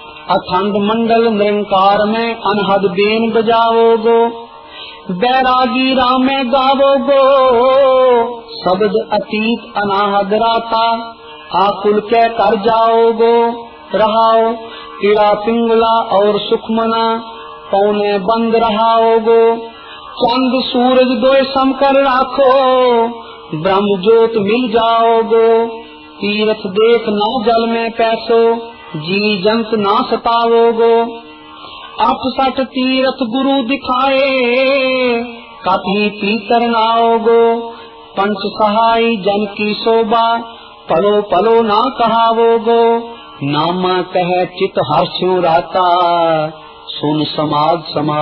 अखंड मंडल निरंकार में अनहद बेन बजाओगो, बैरागी राम में गावोगो, शब्द अतीत अनाहद राता, आकुल के कर जाओगो, रहाओ पीड़ा पिंगला और सुखमना, पौने बंद रहाओगो, चंद सूरज दो सम कर राखो, ब्रह्म ज्योत मिल जाओगो, तीर्थ देख ना जल में पैसो, जी जंत ना सताओगो, 68 तीर्थ गुरु दिखाए, कभी पीतर नाओगो, पंच सहाय जन की शोभा, पलो पलो ना कहावोगो, नाम कह चित हर्षों राता, सुन समाज समाज